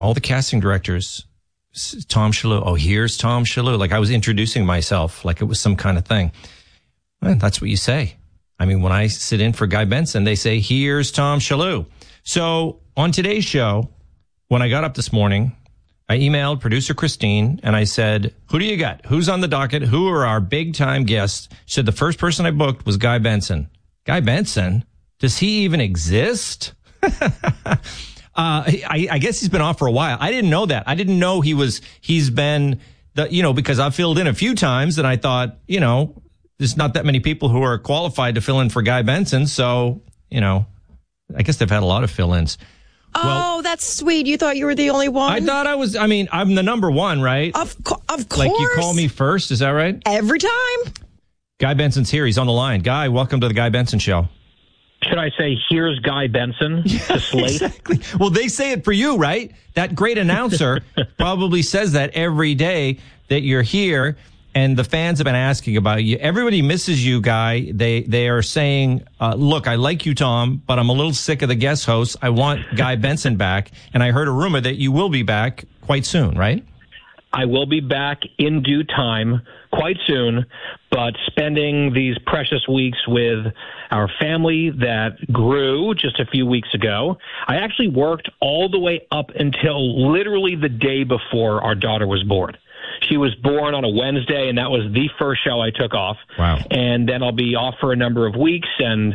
all the casting directors, Tom Shalhoub. Oh, here's Tom Shalhoub. Like I was introducing myself like it was some kind of thing. Well, that's what you say. I mean, when I sit in for Guy Benson, they say, here's Tom Shalhoub. So on today's show, when I got up this morning, I emailed producer Christine and I said, who do you got? Who's on the docket? Who are our big time guests? She said the first person I booked was Guy Benson. Guy Benson? Does he even exist? I guess he's been off for a while. I didn't know that. I didn't know he's been because I've filled in a few times and I thought, there's not that many people who are qualified to fill in for Guy Benson. So, I guess they've had a lot of fill-ins. Oh, well, that's sweet. You thought you were the only one? I thought I'm the number one, right? Of course. Like you call me first, is that right? Every time. Guy Benson's here. He's on the line. Guy, welcome to the Guy Benson Show. Should I say, here's Guy Benson to Slate? Exactly. Well, they say it for you, right? That great announcer probably says that every day that you're here. And the fans have been asking about you. Everybody misses you, Guy. They are saying, look, I like you, Tom, but I'm a little sick of the guest hosts. I want Guy Benson back. And I heard a rumor that you will be back quite soon, right? I will be back in due time, quite soon, but spending these precious weeks with our family that grew just a few weeks ago. I actually worked all the way up until literally the day before our daughter was born. She was born on a Wednesday, and that was the first show I took off. Wow. And then I'll be off for a number of weeks, and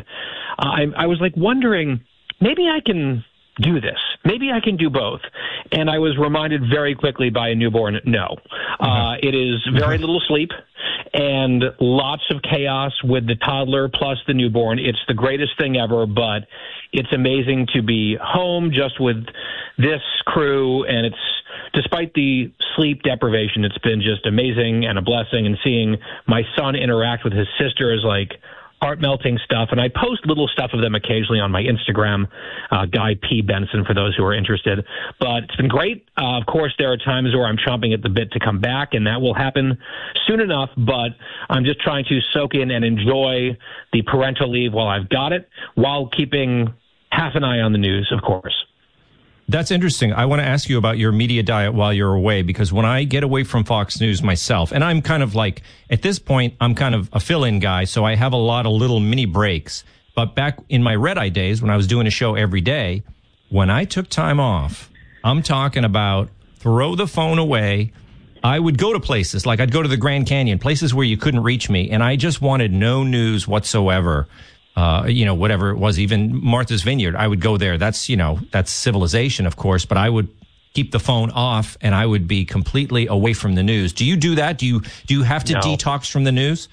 I was wondering, maybe I can do this. Maybe I can do both. And I was reminded very quickly by a newborn, no. It is very little sleep and lots of chaos with the toddler plus the newborn. It's the greatest thing ever, but it's amazing to be home just with this crew, and despite the sleep deprivation, it's been just amazing and a blessing, and seeing my son interact with his sister is like heart-melting stuff. And I post little stuff of them occasionally on my Instagram, Guy P. Benson, for those who are interested. But it's been great. Of course, there are times where I'm chomping at the bit to come back, and that will happen soon enough. But I'm just trying to soak in and enjoy the parental leave while I've got it, while keeping half an eye on the news, of course. That's interesting. I want to ask you about your media diet while you're away, because when I get away from Fox News myself, and I'm kind of like, at this point, I'm kind of a fill-in guy, so I have a lot of little mini breaks. But back in my red-eye days, when I was doing a show every day, when I took time off, I'm talking about throw the phone away. I would go to places, like I'd go to the Grand Canyon, places where you couldn't reach me, and I just wanted no news whatsoever. Whatever it was, even Martha's Vineyard, I would go there. That's civilization, of course, but I would keep the phone off and I would be completely away from the news. Do you do that? Do you have to detox from the news?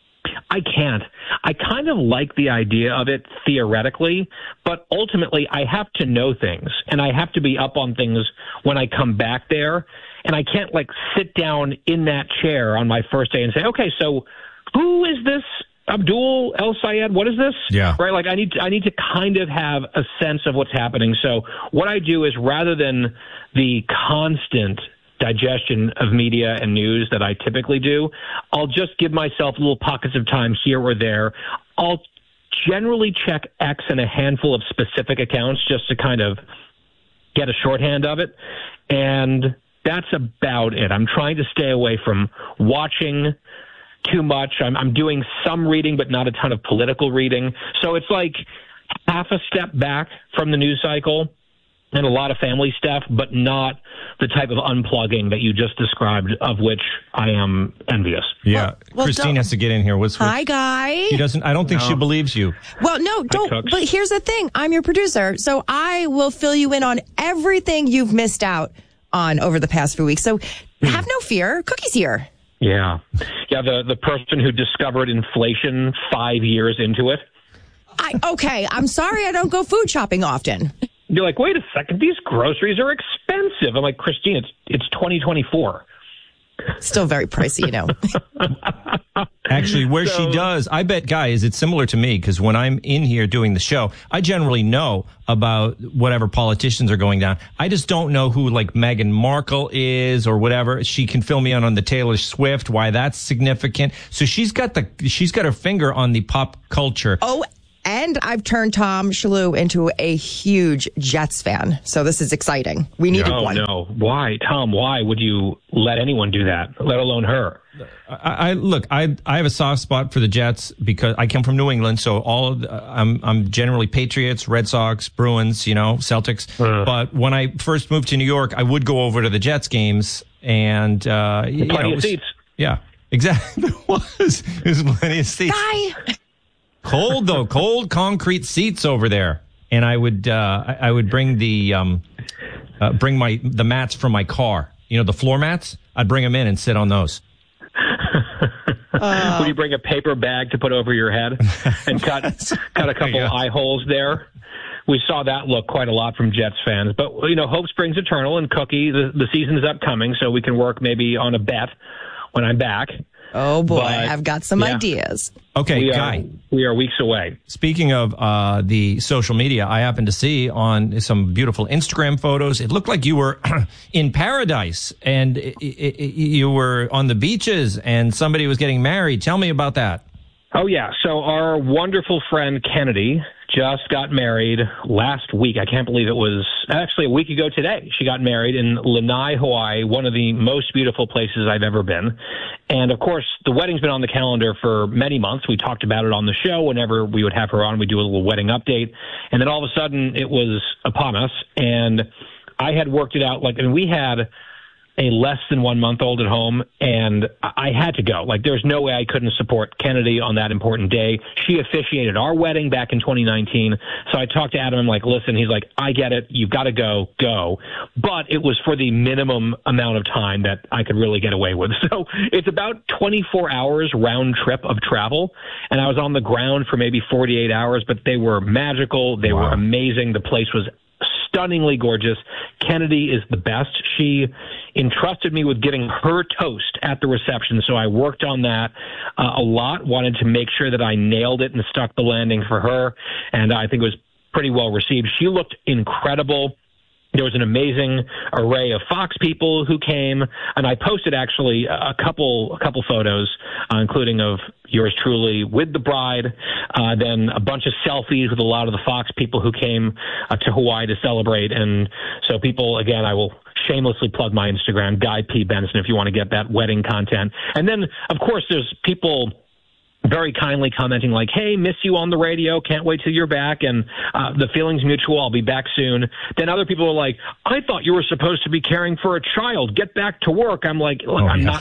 I can't. I kind of like the idea of it theoretically, but ultimately I have to know things and I have to be up on things when I come back there. And I can't sit down in that chair on my first day and say, okay, so who is this Abdul El Sayed? What is this? Yeah. Right. I need to kind of have a sense of what's happening. So what I do is, rather than the constant digestion of media and news that I typically do, I'll just give myself little pockets of time here or there. I'll generally check X and a handful of specific accounts just to kind of get a shorthand of it. And that's about it. I'm trying to stay away from watching too much. I'm doing some reading, but not a ton of political reading. So it's like half a step back from the news cycle and a lot of family stuff, but not the type of unplugging that you just described, of which I am envious. Yeah. Well, Christine has to get in here. Hi, Guy. She doesn't. I don't think she believes you. Well, no, don't. But here's the thing. I'm your producer, so I will fill you in on everything you've missed out on over the past few weeks. So have no fear. Cookie's here. Yeah. The person who discovered inflation 5 years into it. I'm sorry I don't go food shopping often. You're like, wait a second, these groceries are expensive. I'm like, Christine, it's 2024. Still very pricey, Actually, where she does, I bet, Guy, is it similar to me? Because when I'm in here doing the show, I generally know about whatever politicians are going down. I just don't know who, Meghan Markle is or whatever. She can fill me in on the Taylor Swift, why that's significant. So she's got her finger on the pop culture. Oh, And I've turned Tom Shalhoub into a huge Jets fan. So this is exciting. We needed one. Oh, no. Why? Tom, why would you let anyone do that, let alone her? I have a soft spot for the Jets because I come from New England, so I'm generally Patriots, Red Sox, Bruins, Celtics. But when I first moved to New York, I would go over to the Jets games and plenty of seats. Yeah, exactly. There was plenty of seats. Cold though, cold concrete seats over there, and I would bring the mats from my car. The floor mats. I'd bring them in and sit on those. Would you bring a paper bag to put over your head and cut a couple eye holes there? We saw that look quite a lot from Jets fans. But, hope springs eternal, and Cookie, the season's upcoming, so we can work maybe on a bet when I'm back. Oh, boy, I've got some ideas. Okay, Guy. We are weeks away. Speaking of the social media, I happened to see on some beautiful Instagram photos, it looked like you were in paradise, and you were on the beaches, and somebody was getting married. Tell me about that. Oh, yeah. So our wonderful friend Kennedy just got married last week. I can't believe it was actually a week ago today. She got married in Lanai, Hawaii, one of the most beautiful places I've ever been. And, of course, the wedding's been on the calendar for many months. We talked about it on the show. Whenever we would have her on, we'd do a little wedding update. And then all of a sudden it was upon us. And I had worked it out. We had a less than 1 month old at home, and I had to go. There's no way I couldn't support Kennedy on that important day. She officiated our wedding back in 2019. So I talked to Adam. I'm like, listen, he's like, I get it. You've got to go. But it was for the minimum amount of time that I could really get away with. So it's about 24 hours round trip of travel. And I was on the ground for maybe 48 hours, but they were magical. They were amazing. The place was stunningly gorgeous. Kennedy is the best. She entrusted me with getting her toast at the reception, so I worked on that a lot, wanted to make sure that I nailed it and stuck the landing for her, and I think it was pretty well received. She looked incredible. There was an amazing array of Fox people who came, and I posted actually a couple photos, including of yours truly with the bride, then a bunch of selfies with a lot of the Fox people who came to Hawaii to celebrate. And so people, again, I will shamelessly plug my Instagram, Guy P. Benson, if you want to get that wedding content. And then, of course, there's people very kindly commenting like, hey, miss you on the radio, can't wait till you're back, and the feeling's mutual, I'll be back soon. Then other people are like, I thought you were supposed to be caring for a child, get back to work. I'm like, look, I'm not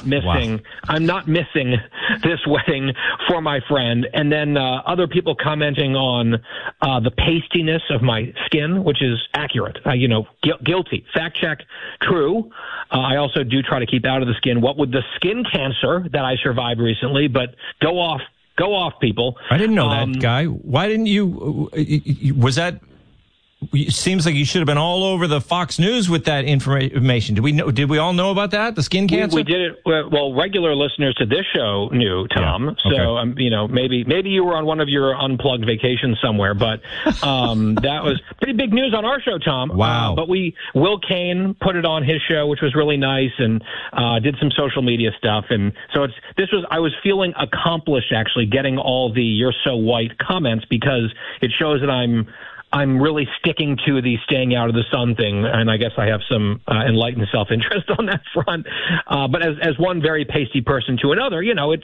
missing this wedding for my friend. And then other people commenting on the pastiness of my skin, which is accurate, guilty, fact check, true. I also do try to keep out of the skin what with the skin cancer that I survived recently, but go off, people. I didn't know that, Guy. Why didn't you? Was that? It seems like you should have been all over the Fox News with that information. Did we all know about that? The skin cancer? We did it. Well, regular listeners to this show knew, Tom. Yeah. Okay. So, maybe you were on one of your unplugged vacations somewhere, but that was pretty big news on our show, Tom. Wow. But Will Kane put it on his show, which was really nice, and did some social media stuff. And so I was feeling accomplished, actually, getting all the "you're so white" comments, because it shows that I'm really sticking to the staying out of the sun thing, and I guess I have some enlightened self-interest on that front. But as one very pasty person to another,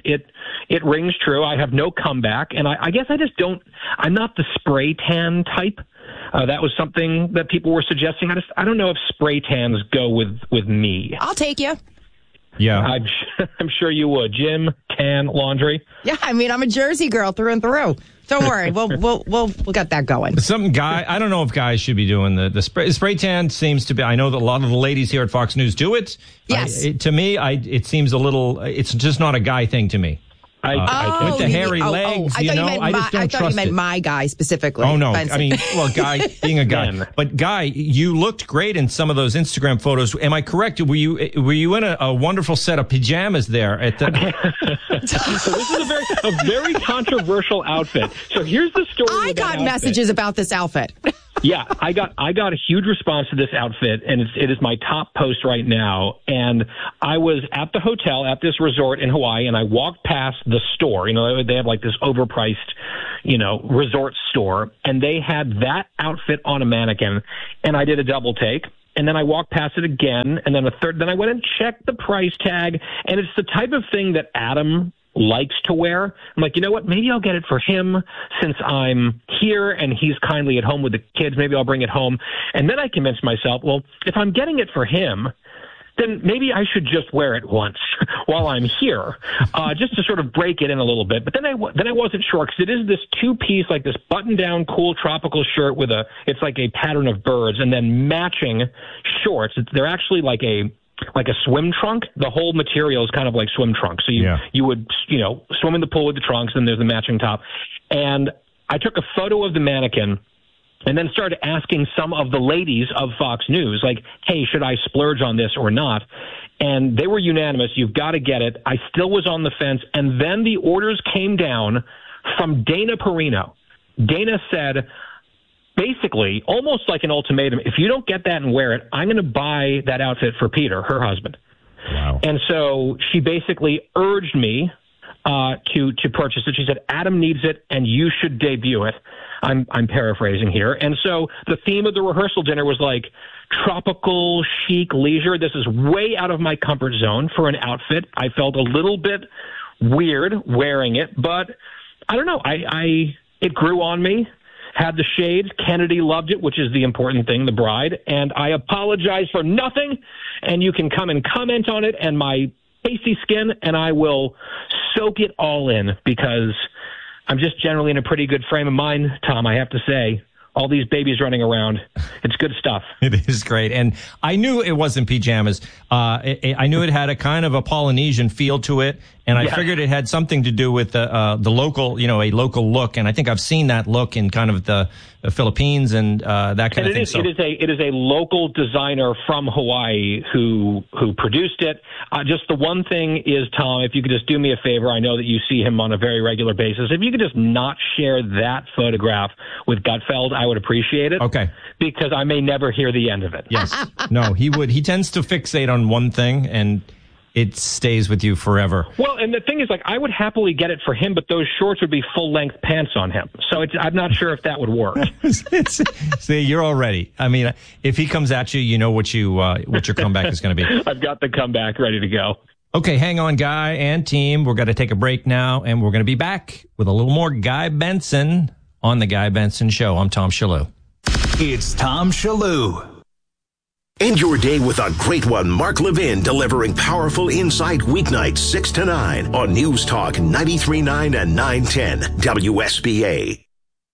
it rings true. I have no comeback, and I guess I'm not the spray tan type. That was something that people were suggesting. I don't know if spray tans go with me. I'll take you. Yeah, I'm sure you would. Jim, tan, laundry. Yeah, I'm a Jersey girl through and through. Don't worry, we'll get that going. I don't know if guys should be doing the spray tan. Seems to be. I know that a lot of the ladies here at Fox News do it. Yes. To me, it seems a little. It's just not a guy thing to me. With the hairy legs, I just don't trust it. You meant my guy specifically. Oh, no. Benson. Guy, being a guy. But, Guy, you looked great in some of those Instagram photos. Am I correct? Were you in a wonderful set of pajamas there? So this is a very controversial outfit. So here's the story. I got messages about this outfit. Yeah, I got a huge response to this outfit, and it is my top post right now. And I was at the hotel at this resort in Hawaii, and I walked past the store. You know, they have like this overpriced, you know, resort store, and they had that outfit on a mannequin, and I did a double take. And then I walked past it again, and then a third. Then I went and checked the price tag, and it's the type of thing that Adam likes to wear. I'm like, you know what? Maybe I'll get it for him since I'm here and he's kindly at home with the kids. Maybe I'll bring it home. And then I convinced myself, well, if I'm getting it for him, then maybe I should just wear it once while I'm here, just to sort of break it in a little bit. But then I wasn't sure, because it is this two-piece, like this button-down, cool tropical shirt with it's like a pattern of birds, and then matching shorts. They're actually like a swim trunk. The whole material is kind of like swim trunk. So you would, you know, swim in the pool with the trunks, and there's the matching top. And I took a photo of the mannequin and then started asking some of the ladies of Fox News, like, hey, should I splurge on this or not? And they were unanimous. You've got to get it. I still was on the fence. And then the orders came down from Dana Perino. Dana said, basically, almost like an ultimatum, if you don't get that and wear it, I'm going to buy that outfit for Peter, her husband. Wow. And so she basically urged me to purchase it. She said, Adam needs it, and you should debut it. I'm paraphrasing here. And so the theme of the rehearsal dinner was like tropical, chic leisure. This is way out of my comfort zone for an outfit. I felt a little bit weird wearing it, but I don't know. It grew on me. Had the shades. Kennedy loved it, which is the important thing, the bride. And I apologize for nothing. And you can come and comment on it and my pasty skin, and I will soak it all in, because I'm just generally in a pretty good frame of mind, Tom, I have to say. All these babies running around. It's good stuff. It is great. And I knew it wasn't pajamas. I knew it had a kind of a Polynesian feel to it. And I figured it had something to do with the local, you know, a local look. And I think I've seen that look in kind of the Philippines and that kind of thing. It is a local designer from Hawaii who produced it. Just the one thing is, Tom, if you could just do me a favor, I know that you see him on a very regular basis. If you could just not share that photograph with Gutfeld, I would appreciate it. Okay. Because I may never hear the end of it. Yes. No, he would. He tends to fixate on one thing, and it stays with you forever. Well, and the thing is, like, I would happily get it for him, but those shorts would be full-length pants on him. So I'm not sure if that would work. See, you're all ready. I mean, if he comes at you, you know what your comeback is going to be. I've got the comeback ready to go. Okay, hang on, Guy and team. We're going to take a break now, and we're going to be back with a little more Guy Benson on The Guy Benson Show. I'm Tom Shillue. It's Tom Shillue. End your day with a great one. Mark Levin delivering powerful insight weeknights 6 to 9 on News Talk 93.9 and 910 WSBA.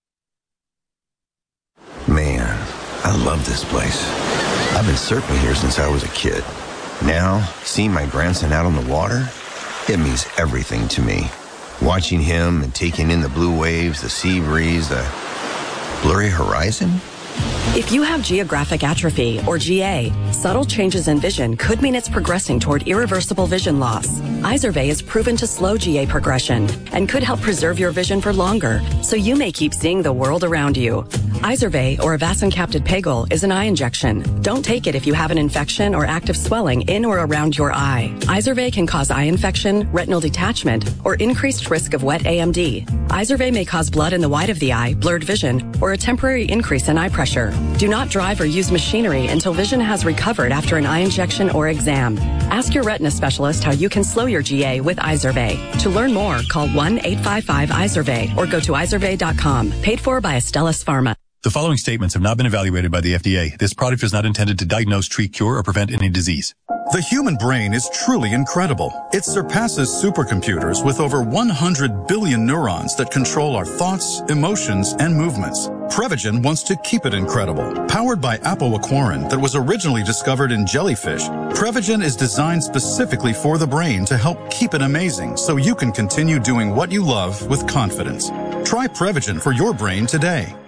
Man, I love this place. I've been surfing here since I was a kid. Now, seeing my grandson out on the water, it means everything to me. Watching him and taking in the blue waves, the sea breeze, the blurry horizon. If you have geographic atrophy, or GA, subtle changes in vision could mean it's progressing toward irreversible vision loss. Izervay is proven to slow GA progression and could help preserve your vision for longer, so you may keep seeing the world around you. Izervay, or avacincaptad pegol, is an eye injection. Don't take it if you have an infection or active swelling in or around your eye. Izervay can cause eye infection, retinal detachment, or increased risk of wet AMD. Izervay may cause blood in the white of the eye, blurred vision, or a temporary increase in eye pressure. Do not drive or use machinery until vision has recovered after an eye injection or exam. Ask your retina specialist how you can slow your GA with Izervay. To learn more, call 1-855-IZERVAY or go to izervay.com. Paid for by Astellas Pharma. The following statements have not been evaluated by the FDA. This product is not intended to diagnose, treat, cure, or prevent any disease. The human brain is truly incredible. It surpasses supercomputers with over 100 billion neurons that control our thoughts, emotions, and movements. Prevagen wants to keep it incredible. Powered by apoaquarin that was originally discovered in jellyfish, Prevagen is designed specifically for the brain to help keep it amazing so you can continue doing what you love with confidence. Try Prevagen for your brain today.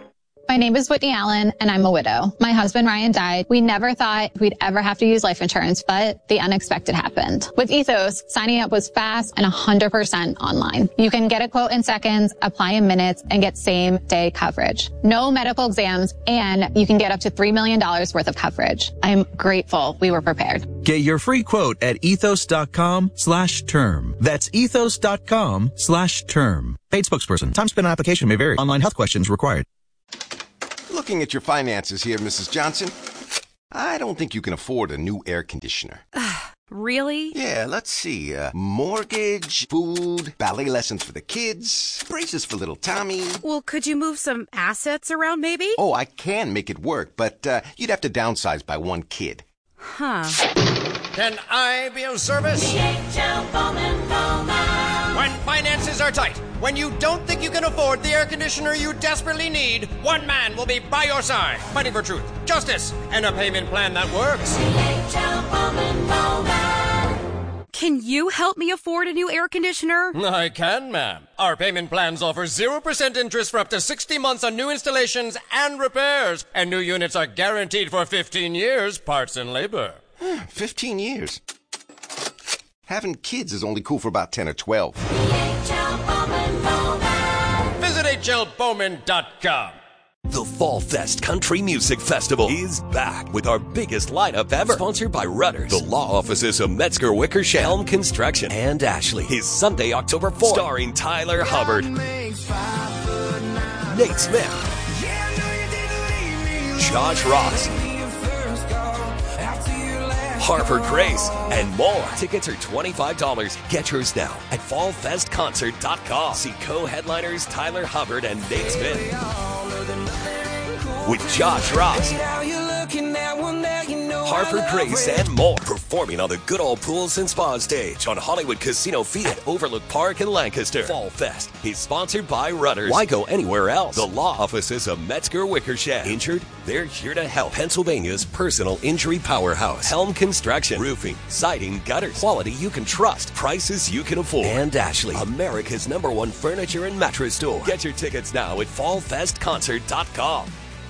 My name is Whitney Allen, and I'm a widow. My husband, Ryan, died. We never thought we'd ever have to use life insurance, but the unexpected happened. With Ethos, signing up was fast and 100% online. You can get a quote in seconds, apply in minutes, and get same-day coverage. No medical exams, and you can get up to $3 million worth of coverage. I'm grateful we were prepared. Get your free quote at ethos.com/term. That's ethos.com/term. Paid spokesperson. Time spent on application may vary. Online health questions required. Looking at your finances here, Mrs. Johnson. I don't think you can afford a new air conditioner. Really? Yeah, let's see. Mortgage, food, ballet lessons for the kids, braces for little Tommy. Well, could you move some assets around maybe? Oh, I can make it work, but you'd have to downsize by one kid. Huh. Can I be of service? DHL Bowman Bowman. When finances are tight, when you don't think you can afford the air conditioner you desperately need, one man will be by your side, fighting for truth, justice, and a payment plan that works. DHL Bowman Bowman. Can you help me afford a new air conditioner? I can, ma'am. Our payment plans offer 0% interest for up to 60 months on new installations and repairs. And new units are guaranteed for 15 years, parts and labor. 15 years? Having kids is only cool for about 10 or 12. DHL Bowman Bowman. Visit hlbowman.com. The Fall Fest Country Music Festival is back with our biggest lineup ever. Sponsored by Rudders, the law offices of Metzger Wickersham, Helm Construction, and Ashley. Is Sunday, October 4th. Starring Tyler Hubbard, Nate Smith, Josh Ross, Harper Grace, and more. Tickets are $25. Get yours now at fallfestconcert.com. See co-headliners Tyler Hubbard and Nate Smith. With Josh Ross, Harper Grace, and more. Performing on the Good Old Pools and Spa stage on Hollywood Casino Field at Overlook Park in Lancaster. Fall Fest is sponsored by Rudders. Why go anywhere else? The law offices of Metzger Wickersham. Injured? They're here to help. Pennsylvania's personal injury powerhouse. Helm Construction. Roofing, siding, gutters. Quality you can trust. Prices you can afford. And Ashley, America's #1 furniture and mattress store. Get your tickets now at fallfestconcert.com.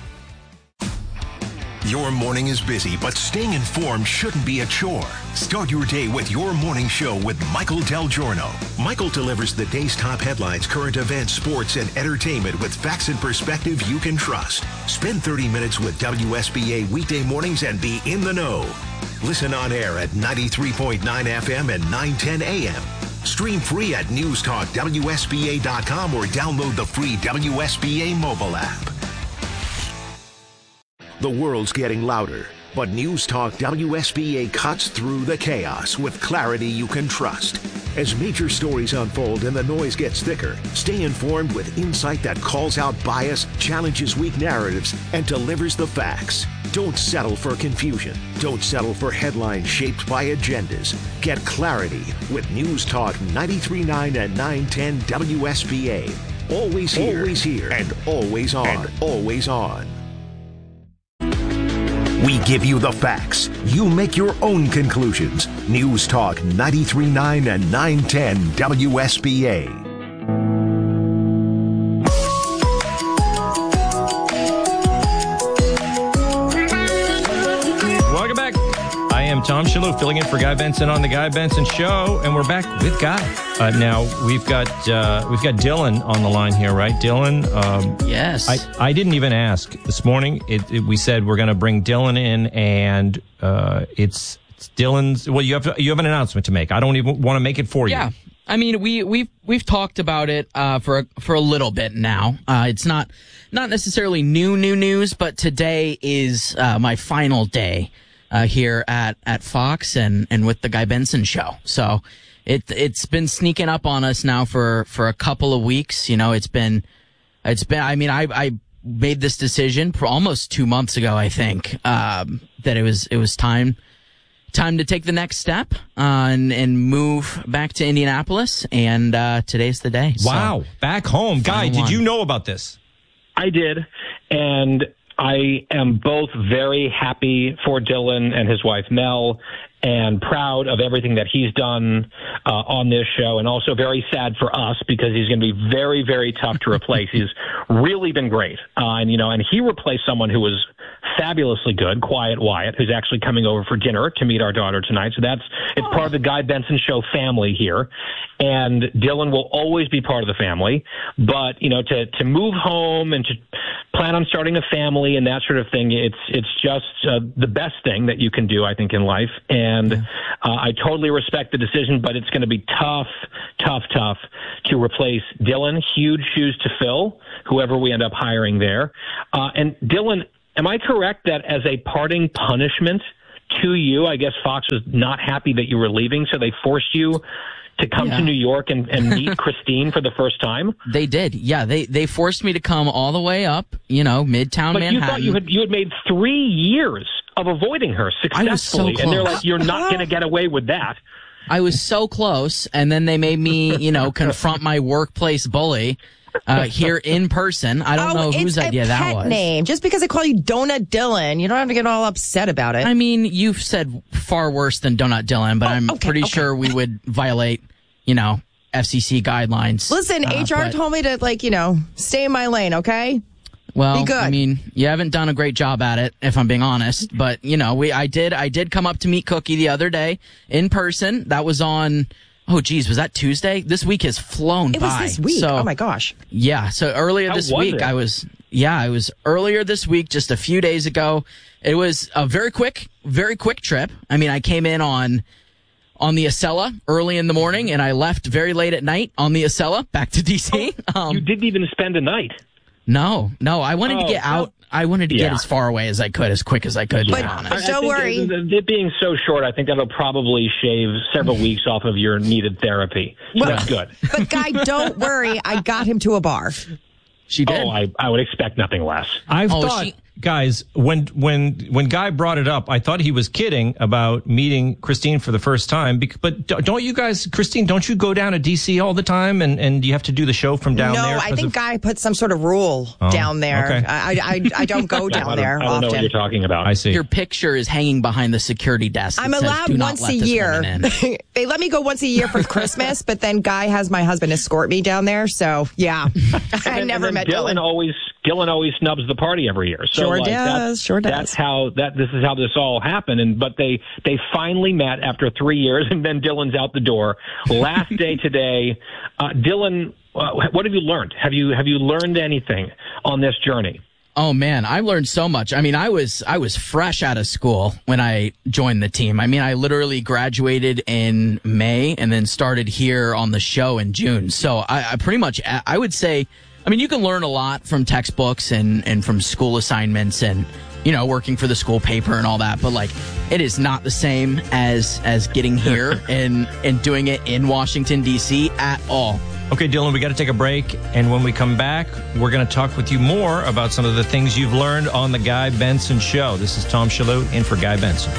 Your morning is busy, but staying informed shouldn't be a chore. Start your day with Your Morning Show with Michael Del Giorno. Michael delivers the day's top headlines, current events, sports, and entertainment with facts and perspective you can trust. Spend 30 minutes with WSBA weekday mornings and be in the know. Listen on air at 93.9 FM and 910 AM. Stream free at newstalkwsba.com or download the free WSBA mobile app. The world's getting louder, but News Talk WSBA cuts through the chaos with clarity you can trust. As major stories unfold and the noise gets thicker, stay informed with insight that calls out bias, challenges weak narratives, and delivers the facts. Don't settle for confusion. Don't settle for headlines shaped by agendas. Get clarity with News Talk 93.9 and 910 WSBA. Always here, and always on. We give you the facts. You make your own conclusions. News Talk 93.9 and 910 WSBA. Welcome back. I am Tom Shalhoub, filling in for Guy Benson on the Guy Benson Show, and we're back with Guy. Now we've got Dylan on the line here, right? Dylan. Yes. I didn't even ask this morning. We said we're going to bring Dylan in, and it's Dylan's. Well, you have an announcement to make. I don't even want to make it for you. Yeah. I mean, we've talked about it for a little bit now. It's not necessarily new news, but today is my final day here at Fox and with the Guy Benson Show. So it's been sneaking up on us now for a couple of weeks. You know, it's been. I mean, I made this decision for almost 2 months ago. I think that it was time to take the next step and move back to Indianapolis. And today's the day. Wow, so, back home, Guy. Did you know about this? I did, and I am both very happy for Dylan and his wife Mel, and proud of everything that he's done on this show, and also very sad for us because he's going to be very, very tough to replace. He's really been great. And he replaced someone who was fabulously good, Quiet Wyatt, who's actually coming over for dinner to meet our daughter tonight. So it's part of the Guy Benson Show family here. And Dylan will always be part of the family. But, to move home and to plan on starting a family and that sort of thing, it's just the best thing that you can do, I think, in life. And I totally respect the decision, but it's going to be tough to replace Dylan. Huge shoes to fill, whoever we end up hiring there. And Dylan, am I correct that as a parting punishment to you, I guess Fox was not happy that you were leaving, so they forced you to come to New York and meet Christine for the first time? They did. Yeah, they forced me to come all the way up, Midtown Manhattan. But you thought you had made 3 years of avoiding her successfully. I was so close. And they're like, you're not going to get away with that. I was so close, and then they made me, confront my workplace bully here in person. I don't know whose idea that was. Name. Just because I call you Donut Dylan, you don't have to get all upset about it. I mean, you've said far worse than Donut Dylan, but I'm pretty sure we would violate, FCC guidelines. Listen, HR told me to, stay in my lane, okay? Well, be good. I mean, you haven't done a great job at it, if I'm being honest. But, I did come up to meet Cookie the other day in person. That was on... Oh, geez, was that Tuesday? This week has flown by. It was this week. So, oh, my gosh. Yeah, so earlier this week, I was earlier this week, just a few days ago. It was a very quick trip. I mean, I came in on the Acela early in the morning, and I left very late at night on the Acela back to D.C. You didn't even spend a night. No, I wanted to get out. I wanted to get as far away as I could, as quick as I could, to be honest. Don't worry. It being so short, I think that'll probably shave several weeks off of your needed therapy. So that's good. But, Guy, don't worry. I got him to a bar. She did? Oh, I would expect nothing less. I thought, guys, when Guy brought it up, I thought he was kidding about meeting Christine for the first time. But don't you guys, Christine, don't you go down to D.C. all the time and you have to do the show from down there? No, I think Guy put some sort of rule down there. Okay. I don't go down there often. I don't know what you're talking about. I see. Your picture is hanging behind the security desk. I'm allowed once a year. They let me go once a year for Christmas, but then Guy has my husband escort me down there. So, yeah, I never met Dylan. Dylan always snubs the party every year. So sure does. This is how this all happened. But they finally met after 3 years, and then Dylan's out the door. Last day today. Dylan, what have you learned? Have you learned anything on this journey? Oh man, I learned so much. I mean, I was fresh out of school when I joined the team. I mean, I literally graduated in May and then started here on the show in June. So I pretty much, I would say, I mean, you can learn a lot from textbooks and from school assignments and, working for the school paper and all that. But it is not the same as getting here and doing it in Washington, D.C. at all. Okay, Dylan, we got to take a break. And when we come back, we're going to talk with you more about some of the things you've learned on the Guy Benson Show. This is Tom Shalhoub in for Guy Benson.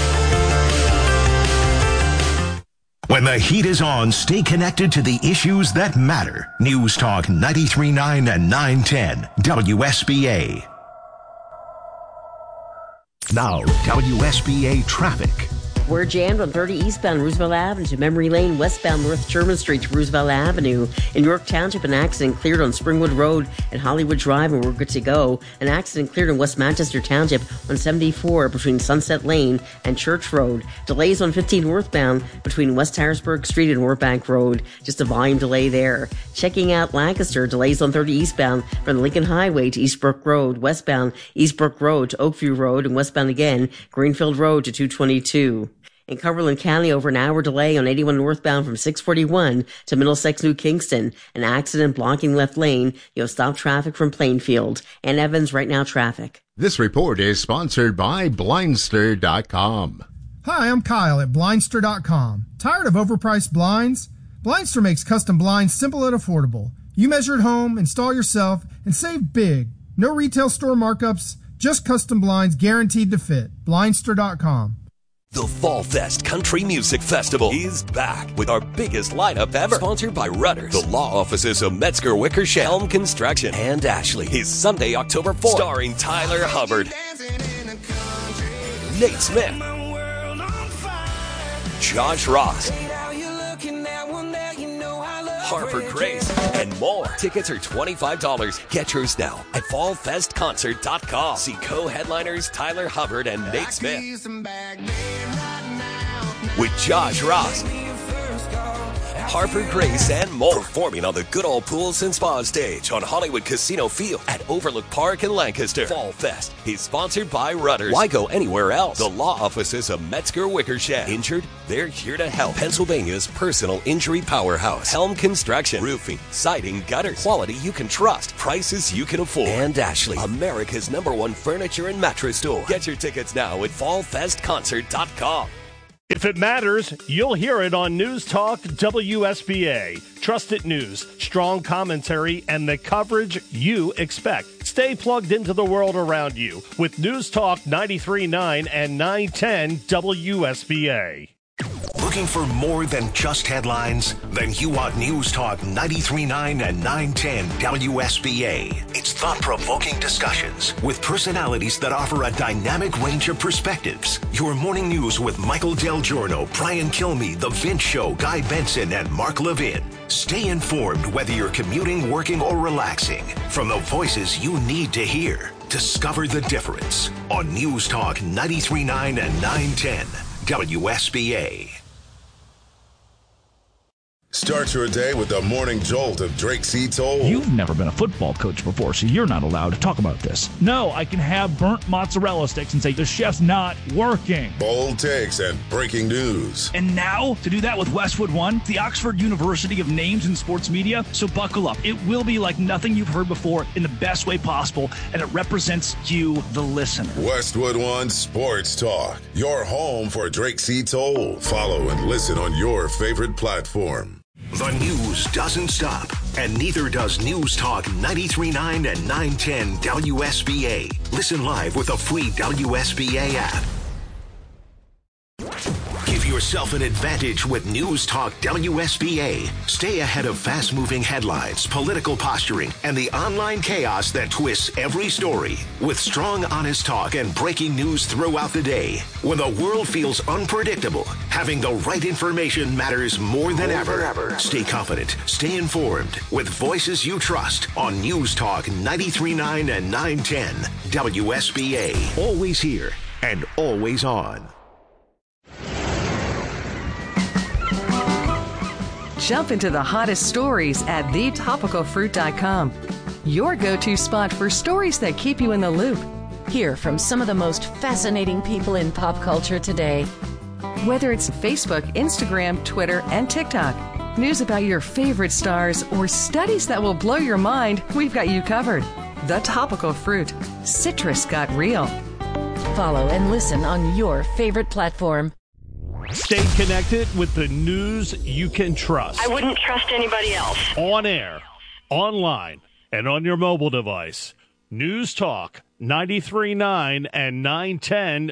When the heat is on, stay connected to the issues that matter. News Talk 93.9 and 910 WSBA. Now, WSBA traffic. We're jammed on 30 eastbound Roosevelt Avenue to Memory Lane, westbound North Sherman Street to Roosevelt Avenue. In York Township, an accident cleared on Springwood Road and Hollywood Drive, and we're good to go. An accident cleared in West Manchester Township on 74 between Sunset Lane and Church Road. Delays on 15 northbound between West Harrisburg Street and North Bank Road. Just a volume delay there. Checking out Lancaster, delays on 30 eastbound from Lincoln Highway to Eastbrook Road, westbound Eastbrook Road to Oakview Road, and westbound again Greenfield Road to 222. In Cumberland County, over an hour delay on 81 northbound from 641 to Middlesex New Kingston. An accident blocking left lane. You'll stop traffic from Plainfield. And Evans, right now traffic. This report is sponsored by Blindster.com. Hi, I'm Kyle at Blindster.com. Tired of overpriced blinds? Blindster makes custom blinds simple and affordable. You measure at home, install yourself, and save big. No retail store markups, just custom blinds guaranteed to fit. Blindster.com. The Fall Fest Country Music Festival is back with our biggest lineup ever. Sponsored by Rudders, the law offices of Metzger Wickersham, Helm Construction, and Ashley. Is Sunday, October 4th. Starring Tyler Hubbard, Nate Smith, Josh Ross, Harper Grace, and more. Tickets are $25. Get yours now at fallfestconcert.com. See co-headliners Tyler Hubbard and Nate Smith. With Josh Ross, Harper Grace, and more. Performing on the Good Old Pools and Spa stage on Hollywood Casino Field at Overlook Park in Lancaster. Fall Fest is sponsored by Rudders. Why go anywhere else? The law offices of Metzger Wickersham. Injured? They're here to help. Pennsylvania's personal injury powerhouse. Helm Construction. Roofing, siding, gutters. Quality you can trust. Prices you can afford. And Ashley, America's #1 furniture and mattress store. Get your tickets now at fallfestconcert.com. If it matters, you'll hear it on News Talk WSBA. Trusted news, strong commentary, and the coverage you expect. Stay plugged into the world around you with News Talk 93.9 and 910 WSBA. Looking for more than just headlines? Then you want News Talk 93.9 and 910 WSBA. It's thought-provoking discussions with personalities that offer a dynamic range of perspectives. Your morning news with Michael Del Giorno, Brian Kilmeade, The Vince Show, Guy Benson, and Mark Levin. Stay informed whether you're commuting, working, or relaxing. From the voices you need to hear, discover the difference on News Talk 93.9 and 910 WSBA. Start your day with the morning jolt of Drake C. Toll. You've never been a football coach before, so you're not allowed to talk about this. No, I can have burnt mozzarella sticks and say the chef's not working. Bold takes and breaking news. And now, to do that with Westwood One, the Oxford University of Names in Sports Media. So buckle up. It will be like nothing you've heard before in the best way possible, and it represents you, the listener. Westwood One Sports Talk, your home for Drake C. Toll. Follow and listen on your favorite platform. The news doesn't stop, and neither does News Talk 93.9 and 910 WSBA. Listen live with a free WSBA app. Give yourself an advantage with News Talk WSBA. Stay ahead of fast-moving headlines, political posturing, and the online chaos that twists every story. With strong, honest talk and breaking news throughout the day. When the world feels unpredictable, having the right information matters more than ever. Stay confident, stay informed, with voices you trust on News Talk 93.9 and 910 WSBA. Always here and always on. Jump into the hottest stories at thetopicalfruit.com. Your go-to spot for stories that keep you in the loop. Hear from some of the most fascinating people in pop culture today. Whether it's Facebook, Instagram, Twitter, and TikTok, news about your favorite stars, or studies that will blow your mind, we've got you covered. The Topical Fruit. Citrus got real. Follow and listen on your favorite platform. Stay connected with the news you can trust. I wouldn't trust anybody else. On air, online, and on your mobile device. News Talk 93.9 and 910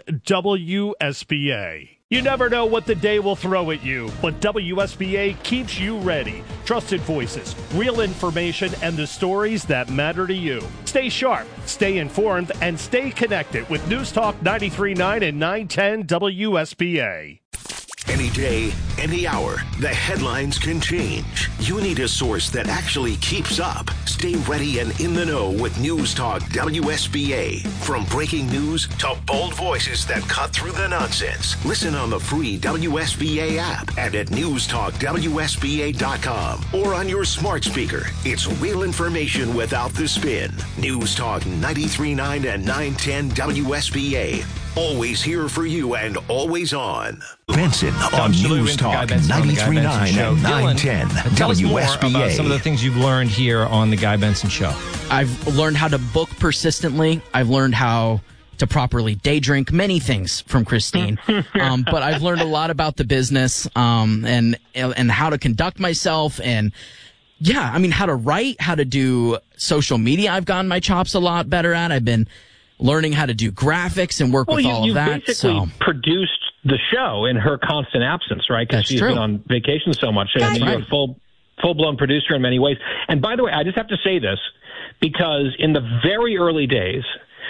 WSBA. You never know what the day will throw at you, but WSBA keeps you ready. Trusted voices, real information, and the stories that matter to you. Stay sharp, stay informed, and stay connected with News Talk 93.9 and 910 WSBA. Any day, any hour, the headlines can change. You need a source that actually keeps up. Stay ready and in the know with News Talk WSBA. From breaking news to bold voices that cut through the nonsense. Listen on the free WSBA app and at newstalkwsba.com or on your smart speaker. It's real information without the spin. News Talk 93.9 and 910 WSBA. Always here for you and always on. Benson on News Talk 93.9 and 910 Tell us more about WSBA. some of the things you've learned here on the Guy Benson Show. I've learned how to book persistently. I've learned how to properly day drink, many things from Christine. But I've learned a lot about the business and how to conduct myself and how to write, how to do social media. I've gotten my chops a lot better at. I've been learning how to do graphics and work with all of that. You basically produced the show in her constant absence, right? Because she's been on vacation so much. And you're a full-blown producer in many ways. And by the way, I just have to say this, because in the very early days,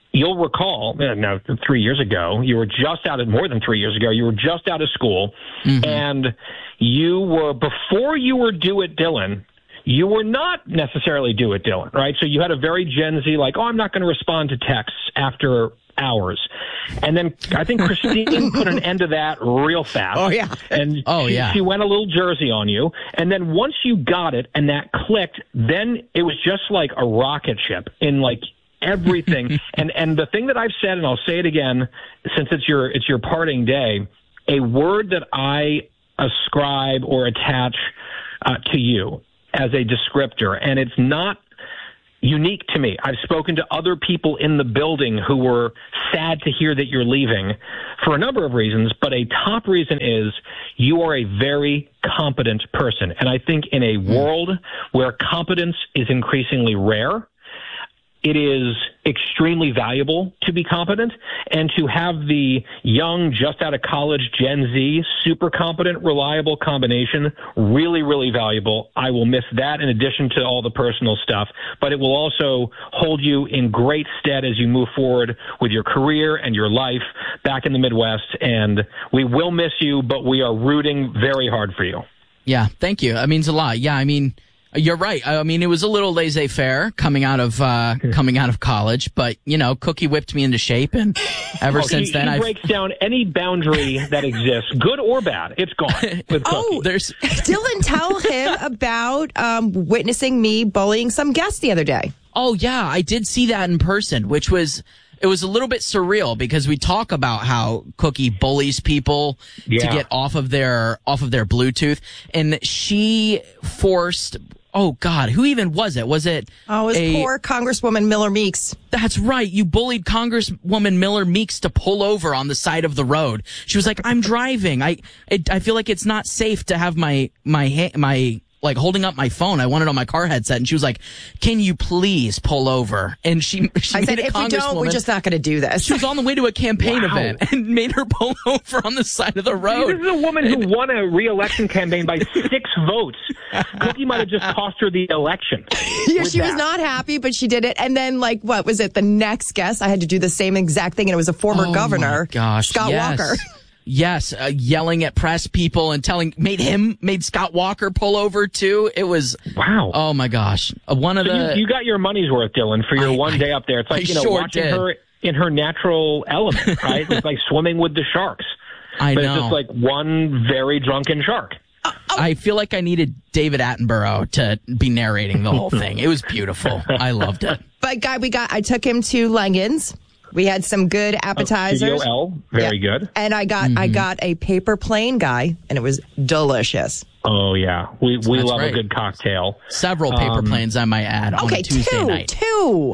you'll recall, now 3 years ago, you were just out of, more than 3 years ago, you were just out of school, and you were, before you were Do It Dylan, you were not necessarily Do It Dylan, right? So you had a very Gen Z, like, oh, I'm not going to respond to texts after hours. And then I think Christine put an end to that real fast. Oh, yeah. And she went a little Jersey on you. And then once you got it and that clicked, then it was just like a rocket ship in like everything. and the thing that I've said, and I'll say it again, since it's your parting day, a word that I ascribe or attach to you as a descriptor, and it's not unique to me. I've spoken to other people in the building who were sad to hear that you're leaving for a number of reasons, but a top reason is you are a very competent person. And I think in a world where competence is increasingly rare, it is extremely valuable to be competent, and to have the young, just out of college Gen Z, super competent, reliable combination, really, really valuable. I will miss that in addition to all the personal stuff, but it will also hold you in great stead as you move forward with your career and your life back in the Midwest. And we will miss you, but we are rooting very hard for you. Yeah, thank you. That means a lot. Yeah, I mean, you're right. I mean, it was a little laissez-faire coming out of college, but you know, Cookie whipped me into shape, and ever since then, he breaks down any boundary that exists, good or bad. It's gone. With Cookie. Dylan, tell him about witnessing me bullying some guest the other day. Oh yeah, I did see that in person, which was. It was a little bit surreal because we talk about how Cookie bullies people to get off of their Bluetooth, and she forced. Oh God, who even was it? Was it? Oh, it was poor Congresswoman Miller Meeks. That's right. You bullied Congresswoman Miller Meeks to pull over on the side of the road. She was like, "I'm driving. I feel like it's not safe to have my like holding up my phone. I want it on my car headset." And she was like, "Can you please pull over?" And she I said, "If you don't, we're just not going to do this." She was on the way to a campaign event and made her pull over on the side of the road. This is a woman who won a re-election campaign by 6 votes. Cookie might have just cost her the election. Yeah, she was not happy, but she did it. And then, like, what was it? The next guest, I had to do the same exact thing, and it was a former governor, Scott Walker. Yes, yelling at press people and made Scott Walker pull over too. It was wow. Oh my gosh, you got your money's worth, Dylan, for your one day up there. It's like watching her in her natural element, right? It's like swimming with the sharks. I know. It's just like one very drunken shark. I feel like I needed David Attenborough to be narrating the whole thing. It was beautiful. I loved it. But I took him to Langens. We had some good appetizers. Studio L, very good. And I got a paper plane guy, and it was delicious. Oh yeah, we love a good cocktail. Several paper planes, I might add, on a Tuesday night. Two.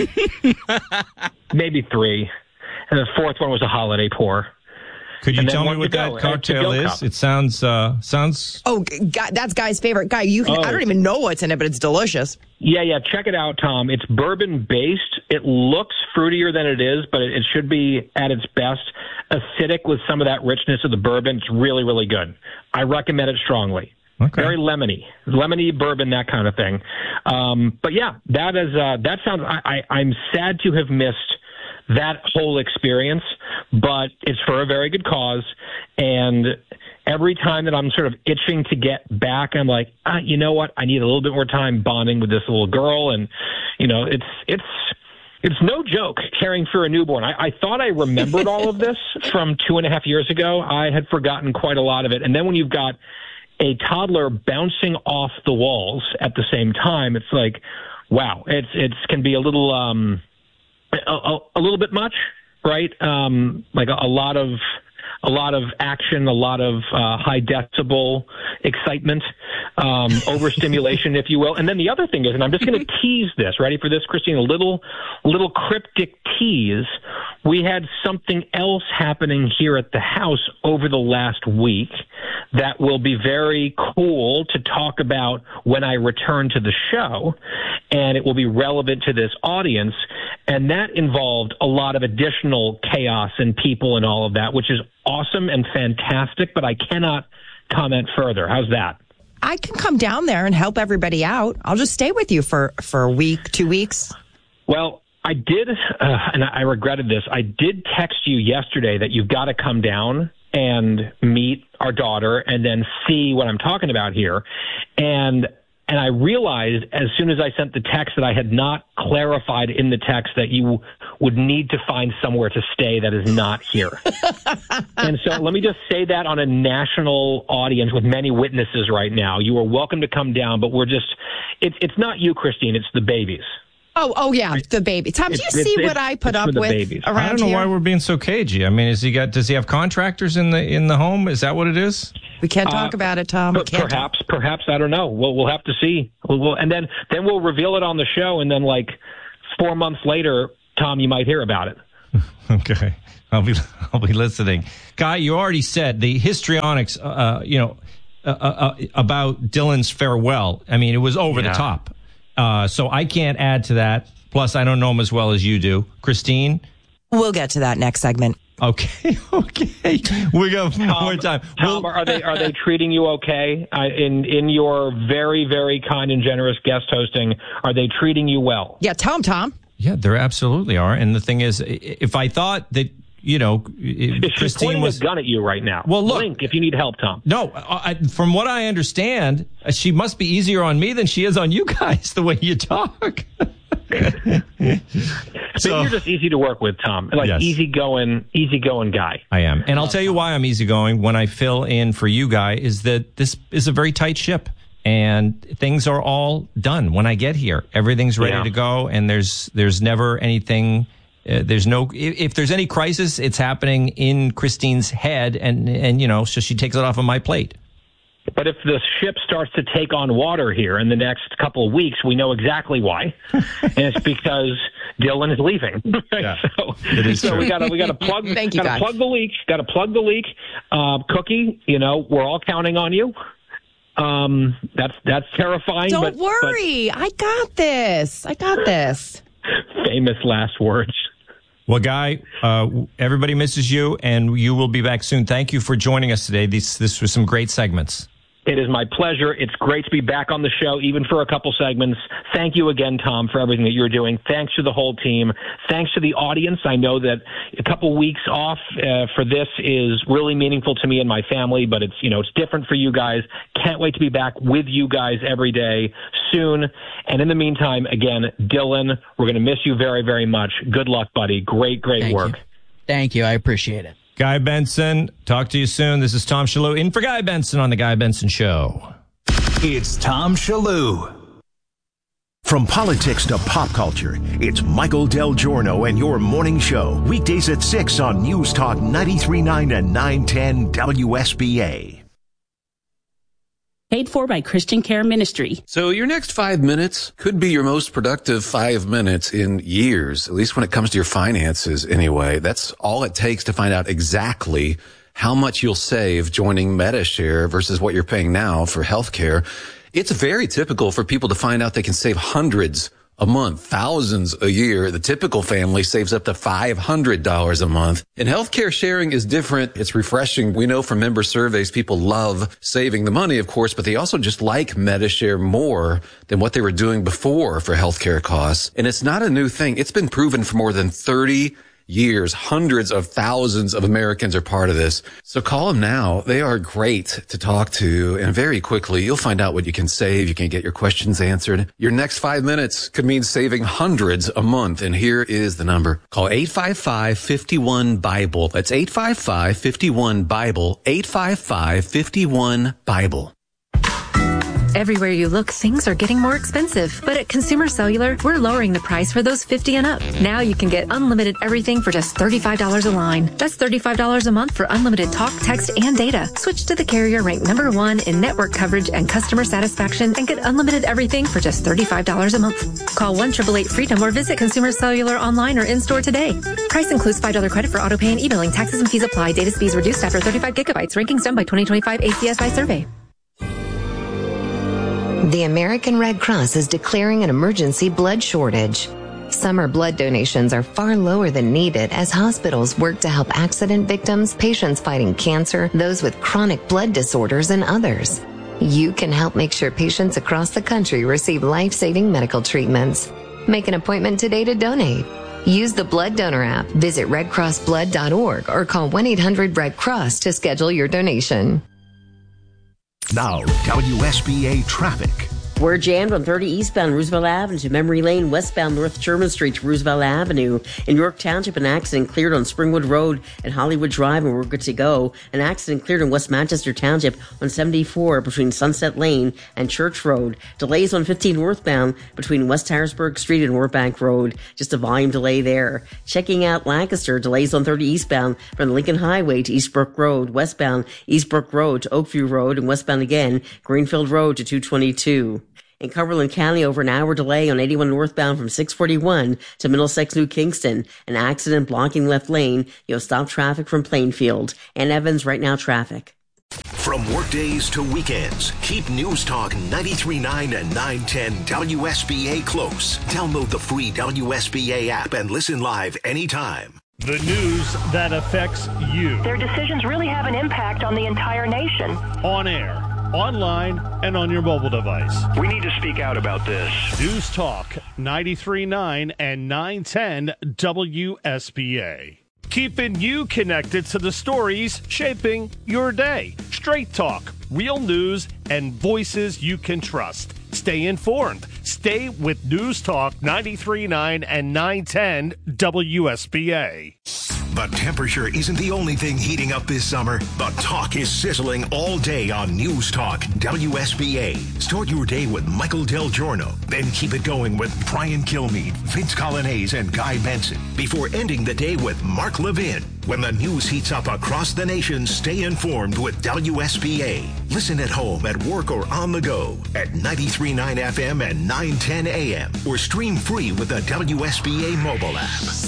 Maybe 3, and the fourth one was a holiday pour. Could you tell me what that cocktail is? It sounds. Oh, God, that's Guy's favorite. Guy, I don't even know what's in it, but it's delicious. Yeah, check it out, Tom. It's bourbon-based. It looks fruitier than it is, but it should be, at its best, acidic with some of that richness of the bourbon. It's really, really good. I recommend it strongly. Okay. Very lemony bourbon, that kind of thing. But yeah, that sounds. I'm sad to have missed that whole experience, but it's for a very good cause. And every time that I'm sort of itching to get back, I'm like, you know what? I need a little bit more time bonding with this little girl. And, you know, it's no joke caring for a newborn. I thought I remembered all of this from 2.5 years ago. I had forgotten quite a lot of it. And then when you've got a toddler bouncing off the walls at the same time, it's like, wow, it can be a little bit much, right? Like a lot of action, a lot of high decibel excitement, overstimulation, if you will. And then the other thing is, and I'm just going to tease this. Ready for this, Christine? A little cryptic tease. We had something else happening here at the house over the last week that will be very cool to talk about when I return to the show, and it will be relevant to this audience. And that involved a lot of additional chaos and people and all of that, which is awesome and fantastic, but I cannot comment further. How's that? I can come down there and help everybody out. I'll just stay with you for a week, 2 weeks. Well, I did, and I regretted this. I did text you yesterday that you've got to come down and meet our daughter and then see what I'm talking about here. And I realized as soon as I sent the text that I had not clarified in the text that you would need to find somewhere to stay that is not here. And so let me just say that on a national audience with many witnesses right now. You are welcome to come down, but it's not you, Christine, it's the babies. Oh yeah, the baby. Tom, do you see what I put up with around here? I don't know why we're being so cagey. I mean, does he have contractors in the home? Is that what it is? We can't talk about it, Tom. Perhaps I don't know. We'll have to see. And then we'll reveal it on the show, and then like 4 months later, Tom, you might hear about it. Okay, I'll be listening. Guy, you already said the histrionics. About Dylan's farewell. I mean, it was over the top. So I can't add to that. Plus, I don't know him as well as you do. Christine? We'll get to that next segment. Okay. We got more time. Tom, are they treating you okay? In your very, very kind and generous guest hosting, are they treating you well? Yeah, Tom. Yeah, they absolutely are. And the thing is, if I thought that, She's pointing a gun at you right now. Well, look, blink if you need help, Tom. No, from what I understand, she must be easier on me than she is on you guys, the way you talk. So you're just easy to work with, Tom. Yes. easygoing guy. I am. And I'll tell you why I'm easygoing when I fill in for you, Guy, is that this is a very tight ship. And things are all done when I get here. Everything's ready to go, and there's never anything... if there's any crisis, it's happening in Christine's head, and so she takes it off of my plate. But if the ship starts to take on water here in the next couple of weeks, we know exactly why, and it's because Dylan is leaving. Yeah, so it is true. we got to plug. Plug the leak. Got to plug the leak. Cookie, we're all counting on you. That's terrifying. Don't worry, I got this. Famous last words. Well, Guy, everybody misses you, and you will be back soon. Thank you for joining us today. This was some great segments. It is my pleasure. It's great to be back on the show, even for a couple segments. Thank you again, Tom, for everything that you're doing. Thanks to the whole team. Thanks to the audience. I know that a couple weeks off for this is really meaningful to me and my family, but it's different for you guys. Can't wait to be back with you guys every day soon. And in the meantime, again, Dylan, we're going to miss you very, very much. Good luck, buddy. Great work. Thank you. I appreciate it. Guy Benson, talk to you soon. This is Tom Shillue in for Guy Benson on The Guy Benson Show. It's Tom Shillue. From politics to pop culture, it's Michael Del Giorno and your morning show. Weekdays at 6 on News Talk 93.9 and 910 WSBA. Paid for by Christian Care Ministry. So your next 5 minutes could be your most productive 5 minutes in years, at least when it comes to your finances anyway. That's all it takes to find out exactly how much you'll save joining Medi-Share versus what you're paying now for healthcare. It's very typical for people to find out they can save hundreds a month, thousands a year. The typical family saves up to $500 a month. And healthcare sharing is different. It's refreshing. We know from member surveys, people love saving the money, of course, but they also just like Medi-Share more than what they were doing before for healthcare costs. And it's not a new thing. It's been proven for more than 30 years. Hundreds of thousands of Americans are part of this. So call them now. They are great to talk to. And very quickly, you'll find out what you can save. You can get your questions answered. Your next 5 minutes could mean saving hundreds a month. And here is the number. Call 855-51-BIBLE. That's 855-51-BIBLE. 855-51-BIBLE. Everywhere you look, things are getting more expensive. But at Consumer Cellular, we're lowering the price for those 50 and up. Now you can get unlimited everything for just $35 a line. That's $35 a month for unlimited talk, text, and data. Switch to the carrier ranked #1 in network coverage and customer satisfaction and get unlimited everything for just $35 a month. Call 1-888-FREEDOM or visit Consumer Cellular online or in-store today. Price includes $5 credit for auto pay and e-billing. Taxes and fees apply. Data speeds reduced after 35 gigabytes. Rankings done by 2025 ACSI survey. The American Red Cross is declaring an emergency blood shortage. Summer blood donations are far lower than needed as hospitals work to help accident victims, patients fighting cancer, those with chronic blood disorders, and others. You can help make sure patients across the country receive life-saving medical treatments. Make an appointment today to donate. Use the Blood Donor app, visit redcrossblood.org, or call 1-800-RED-CROSS to schedule your donation. Now, WSBA traffic. We're jammed on 30 eastbound Roosevelt Avenue to Memory Lane, westbound North Sherman Street to Roosevelt Avenue. In York Township, an accident cleared on Springwood Road and Hollywood Drive, and we're good to go. An accident cleared in West Manchester Township on 74 between Sunset Lane and Church Road. Delays on 15 northbound between West Harrisburg Street and Northbank Road. Just a volume delay there. Checking out Lancaster, delays on 30 eastbound from the Lincoln Highway to Eastbrook Road, westbound Eastbrook Road to Oakview Road, and westbound again Greenfield Road to 222. In Cumberland County, over an hour delay on 81 northbound from 641 to Middlesex New Kingston. An accident blocking left lane. You'll stop traffic from Plainfield. And Evans, right now traffic. From workdays to weekends, keep News Talk 93.9 and 910 WSBA close. Download the free WSBA app and listen live anytime. The news that affects you. Their decisions really have an impact on the entire nation. On air, online, and on your mobile device. We need to speak out about this. News Talk 93.9 and 910 WSBA. Keeping you connected to the stories shaping your day. Straight talk, real news, and voices you can trust. Stay informed. Stay with News Talk 93.9 and 910 WSBA. The temperature isn't the only thing heating up this summer. The talk is sizzling all day on News Talk WSBA. Start your day with Michael Del Giorno. Then keep it going with Brian Kilmeade, Vince Colonnese, and Guy Benson. Before ending the day with Mark Levin. When the news heats up across the nation, stay informed with WSBA. Listen at home, at work, or on the go at 93.9 FM and 910 AM. Or stream free with the WSBA mobile app.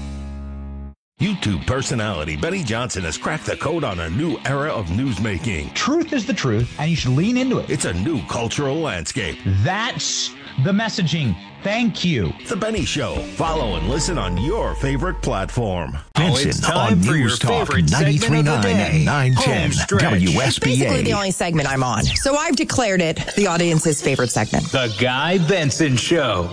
YouTube personality Benny Johnson has cracked the code on a new era of newsmaking. Truth is the truth, and you should lean into it. It's a new cultural landscape. That's the messaging. Thank you. The Benny Show. Follow and listen on your favorite platform. Benson on News Talk 93.9 and 910 WSBA. Basically the only segment I'm on. So I've declared it the audience's favorite segment. The Guy Benson Show.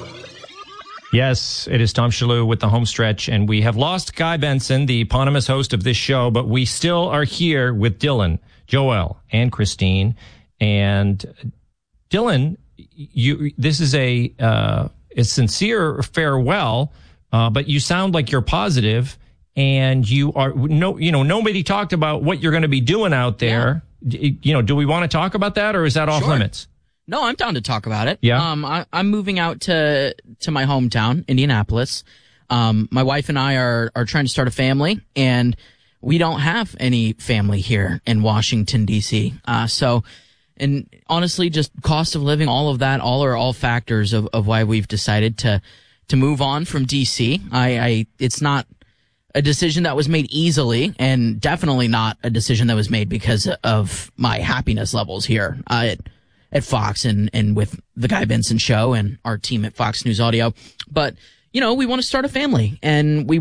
Yes, it is Tom Shillue with the home stretch, and we have lost Guy Benson, the eponymous host of this show, but we still are here with Dylan, Joel, and Christine. And Dylan, this is a sincere farewell, but you sound like you're positive, and you are nobody talked about what you're going to be doing out there. Yeah. Do we want to talk about that, or is that off limits? No, I'm down to talk about it. Yeah. I'm moving out to my hometown, Indianapolis. My wife and I are trying to start a family, and we don't have any family here in Washington, D.C. And honestly, just cost of living, all of that, all factors of why we've decided to move on from D.C. It's not a decision that was made easily, and definitely not a decision that was made because of my happiness levels here at Fox and with the Guy Benson Show and our team at Fox News Audio. But, we want to start a family, and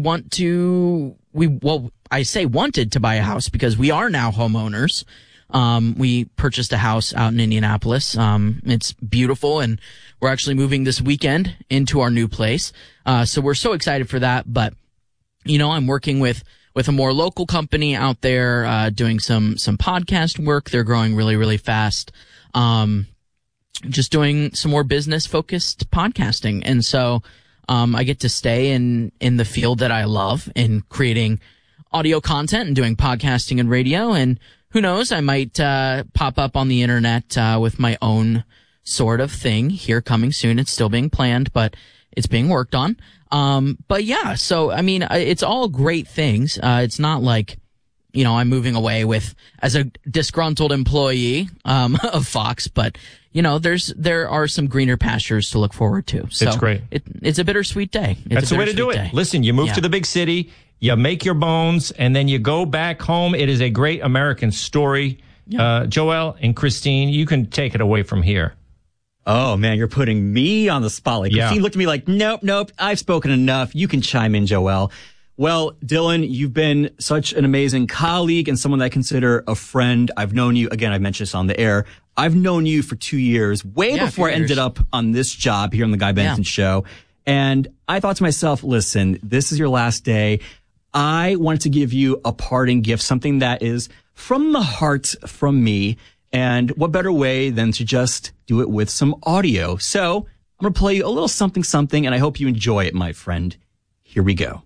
I say wanted to buy a house because we are now homeowners. We purchased a house out in Indianapolis. It's beautiful, and we're actually moving this weekend into our new place. So we're so excited for that. But, I'm working with a more local company out there, doing some podcast work. They're growing really, really fast. Just doing some more business focused podcasting. And so, I get to stay in the field that I love in creating audio content and doing podcasting and radio. And who knows, I might, pop up on the internet, with my own sort of thing here coming soon. It's still being planned, but it's being worked on. But yeah, so, it's all great things. It's not like, I'm moving away as a disgruntled employee, of Fox, but, there are some greener pastures to look forward to. So it's great. It's a bittersweet day. That's the way to do it. Listen, you move to the big city, you make your bones, and then you go back home. It is a great American story. Yeah. Joel and Christine, you can take it away from here. Oh, man, you're putting me on the spotlight. Yeah. Christine looked at me like, nope, I've spoken enough. You can chime in, Joel. Well, Dylan, you've been such an amazing colleague and someone that I consider a friend. I've known you, again, I've mentioned this on the air. I've known you for 2 years, before I ended up on this job here on the Guy Benson Show. And I thought to myself, listen, this is your last day. I wanted to give you a parting gift, something that is from the heart from me. And what better way than to just do it with some audio? So I'm going to play you a little something, and I hope you enjoy it, my friend. Here we go.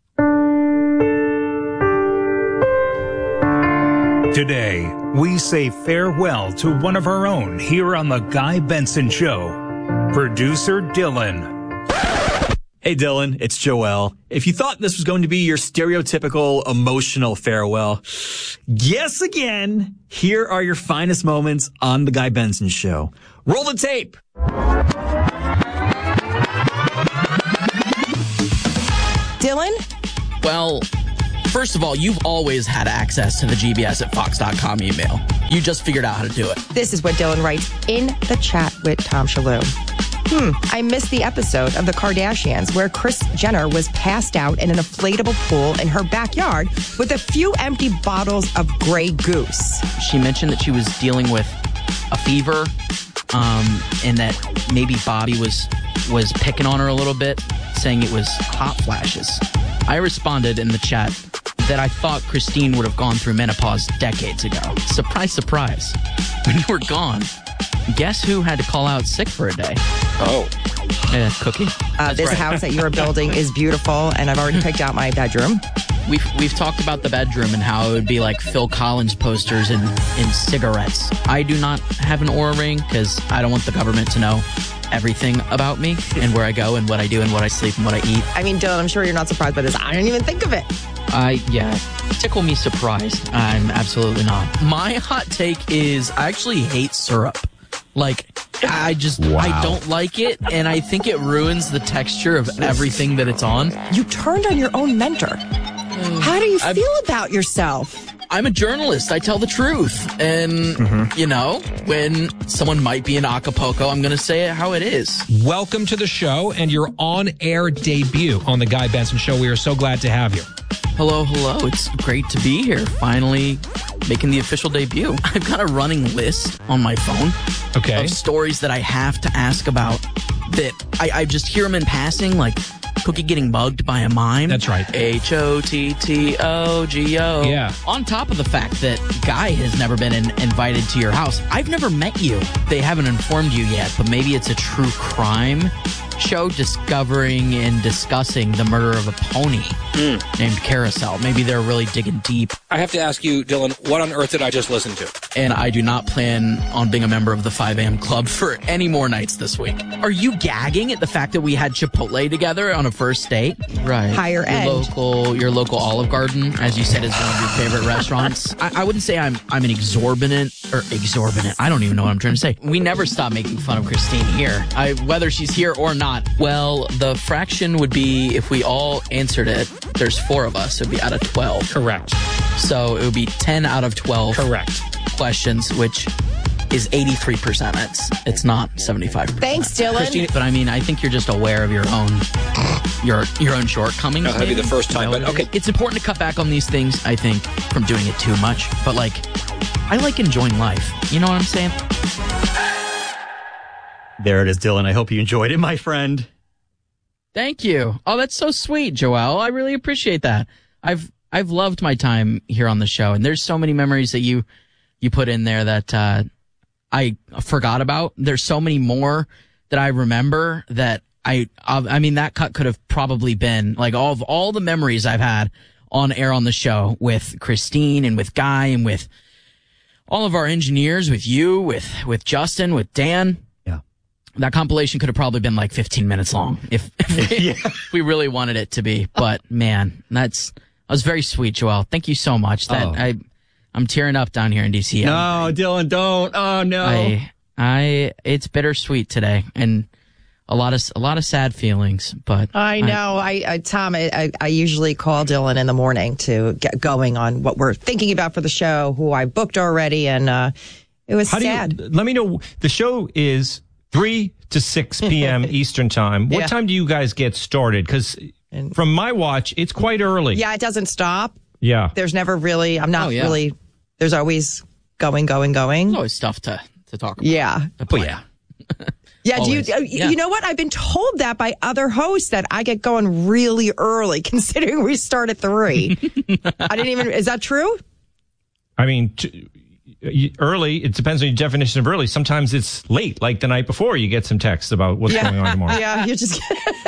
Today, we say farewell to one of our own here on The Guy Benson Show, producer Dylan. Hey, Dylan, it's Joel. If you thought this was going to be your stereotypical emotional farewell, guess again. Here are your finest moments on The Guy Benson Show. Roll the tape. Dylan? Well, first of all, you've always had access to the GBS at Fox.com email. You just figured out how to do it. This is what Dylan writes in the chat with Tom Shalhoub. I missed the episode of The Kardashians where Kris Jenner was passed out in an inflatable pool in her backyard with a few empty bottles of Grey Goose. She mentioned that she was dealing with a fever, and that maybe Bobby was picking on her a little bit, saying it was hot flashes. I responded in the chat that I thought Christine would have gone through menopause decades ago. Surprise, surprise. When you were gone, guess who had to call out sick for a day? Oh. Cookie. This house that you're building is beautiful, and I've already picked out my bedroom. We've talked about the bedroom and how it would be like Phil Collins posters and cigarettes. I do not have an Oura ring because I don't want the government to know everything about me and where I go and what I do and what I sleep and what I eat. I mean, Dylan, I'm sure you're not surprised by this. I didn't even think of it. Yeah. Tickle me surprised. I'm absolutely not. My hot take is I actually hate syrup. Like, I don't like it, and I think it ruins the texture of everything that it's on. You turned on your own mentor. How do you feel about yourself? I'm a journalist. I tell the truth. And, you know, when someone might be in Acapulco, I'm going to say it how it is. Welcome to the show and your on-air debut on The Guy Benson Show. We are so glad to have you. Hello. It's great to be here. Finally making the official debut. I've got a running list on my phone of stories that I have to ask about that I just hear them in passing, like Cookie getting mugged by a mime. That's right. HOTTOGO. Yeah. On top of the fact that Guy has never been invited to your house. I've never met you. They haven't informed you yet, but maybe it's a true crime show discovering and discussing the murder of a pony named Carousel. Maybe they're really digging deep. I have to ask you, Dylan, what on earth did I just listen to? And I do not plan on being a member of the 5 a.m. club for any more nights this week. Are you gagging at the fact that we had Chipotle together on a first date? Right. Higher end. Your local Olive Garden, as you said, is one of your favorite restaurants. I wouldn't say I'm an exorbitant. I don't even know what I'm trying to say. We never stop making fun of Christine here. Whether she's here or not. Well, the fraction would be, if we all answered it, there's 4 of us. It would be out of 12. Correct. So it would be 10 out of 12. Correct. Questions, which is 83%. It's not 75%. Thanks, Dylan. Christine, but I mean, I think you're just aware of your own shortcomings. That'd be the first time, but okay. It's important to cut back on these things, I think, from doing it too much. But like, I like enjoying life. You know what I'm saying? There it is, Dylan. I hope you enjoyed it, my friend. Thank you. Oh, that's so sweet, Joel. I really appreciate that. I've loved my time here on the show, and there's so many memories that you put in there that I forgot about. There's so many more that I remember that I mean, that cut could have probably been like all the memories I've had on air on the show with Christine and with Guy and with all of our engineers, with you, with Justin, with Dan. That compilation could have probably been like 15 minutes long if we really wanted it to be. But man, that was very sweet, Joel. Thank you so much. I'm tearing up down here in DC. No, Dylan, don't. Oh no. It's bittersweet today and a lot of sad feelings, but I know. Tom, I usually call Dylan in the morning to get going on what we're thinking about for the show, who I booked already, and it was sad. Let me know. The show is 3 to 6 p.m. Eastern time. What time do you guys get started? Because from my watch, it's quite early. Yeah, it doesn't stop. Yeah. There's never really, really, there's always going. There's always stuff to talk about. Yeah. But yeah. Yeah, always. You know what? I've been told that by other hosts that I get going really early, considering we start at 3. Is that true? I mean, early, it depends on your definition of early. Sometimes it's late, like the night before you get some text about what's going on tomorrow. Yeah, you're just,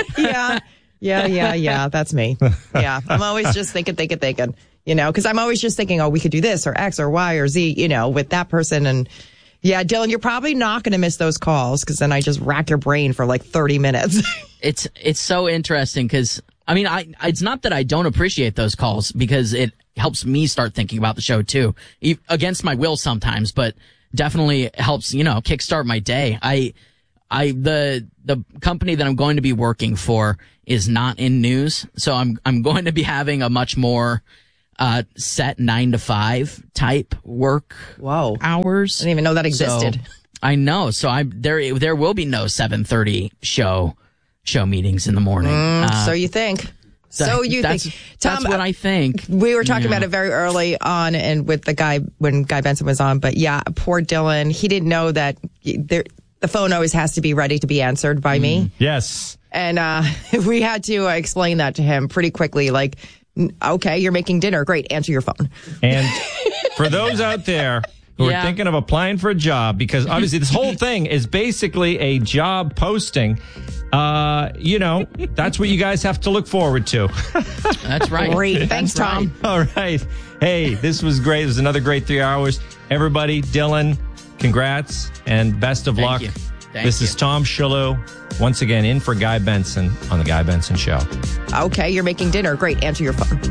yeah, that's me. Yeah, I'm always just thinking, because I'm always just thinking, we could do this or X or Y or Z, with that person. And yeah, Dylan, you're probably not going to miss those calls because then I just rack your brain for like 30 minutes. It's so interesting because, I mean, it's not that I don't appreciate those calls because it helps me start thinking about the show too, against my will sometimes, but definitely helps, kickstart my day. The company that I'm going to be working for is not in news, so I'm going to be having a much more set 9 to 5 type work hours. I didn't even know that existed. So, I know. So there will be no 7:30 show meetings in the morning. So you think? Think. Tom, that's what I think. We were talking about it very early on and with the guy when Guy Benson was on. But yeah, poor Dylan. He didn't know that the phone always has to be ready to be answered by me. Yes. And we had to explain that to him pretty quickly. Like, okay, you're making dinner. Great. Answer your phone. And for those out there who are thinking of applying for a job, because obviously this whole thing is basically a job posting, that's what you guys have to look forward to. That's right. Great. Thanks, Tom. Right. All right. Hey, this was great. It was another great 3 hours. Everybody, Dylan, congrats and best of luck. This is Tom Shalhoub, once again, in for Guy Benson on The Guy Benson Show. Okay, you're making dinner. Great. Answer your phone.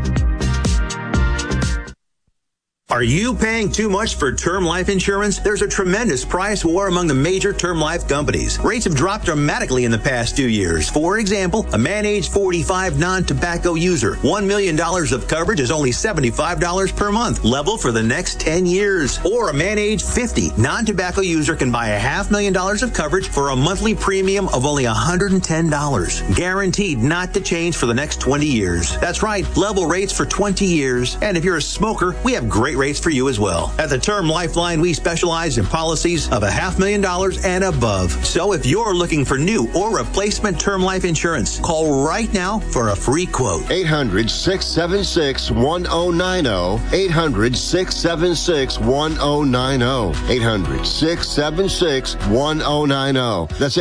Are you paying too much for term life insurance? There's a tremendous price war among the major term life companies. Rates have dropped dramatically in the past 2 years. For example, a man age 45 non-tobacco user, $1 million of coverage is only $75 per month, level for the next 10 years. Or a man age 50 non-tobacco user can buy $500,000 of coverage for a monthly premium of only $110, guaranteed not to change for the next 20 years. That's right, level rates for 20 years. And if you're a smoker, we have great rates for you as well. At the Term Lifeline, we specialize in policies of $500,000 and above. So if you're looking for new or replacement term life insurance, call right now for a free quote. 800-676-1090. 800-676-1090. 800-676-1090. That's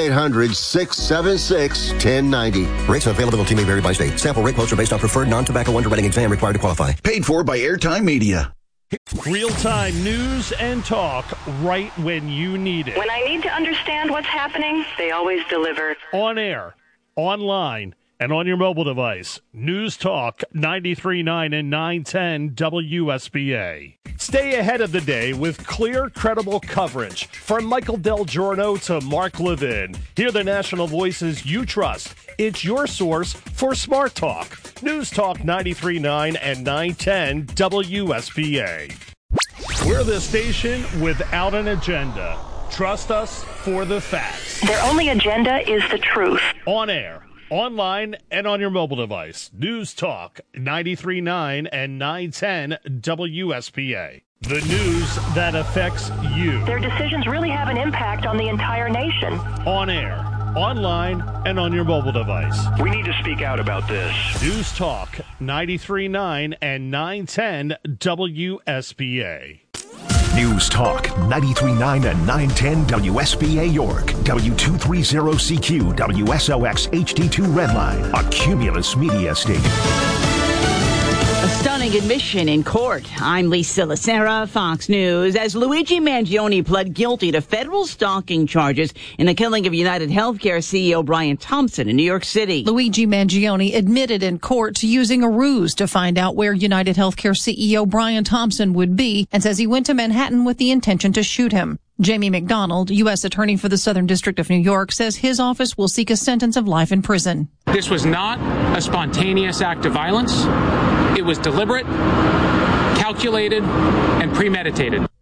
800-676-1090. Rates and availability may vary by state. Sample rate quotes are based on preferred non-tobacco underwriting exam required to qualify. Paid for by Airtime Media. Real-time news and talk right when you need it. When I need to understand what's happening, they always deliver. On air, online, and on your mobile device. News Talk 93.9 and 910 WSBA. Stay ahead of the day with clear, credible coverage. From Michael Del Giorno to Mark Levin. Hear the national voices you trust. It's your source for Smart Talk. News Talk 93.9 and 910 WSBA. We're the station without an agenda. Trust us for the facts. Their only agenda is the truth. On air, online, and on your mobile device. News Talk 93.9 and 910 WSBA. The news that affects you. Their decisions really have an impact on the entire nation. On air, online, and on your mobile device. We need to speak out about this. News Talk 93.9 and 910 WSBA. News Talk 93.9 and 910 WSBA York. W230CQ WSOX HD2 Redline. A Cumulus Media station. A stunning admission in court. I'm Lisa Lacera, Fox News. As Luigi Mangione pled guilty to federal stalking charges in the killing of United Healthcare CEO Brian Thompson in New York City. Luigi Mangione admitted in court to using a ruse to find out where United Healthcare CEO Brian Thompson would be and says he went to Manhattan with the intention to shoot him. Jamie McDonald, U.S. Attorney for the Southern District of New York, says his office will seek a sentence of life in prison. This was not a spontaneous act of violence. It was deliberate, calculated, and premeditated.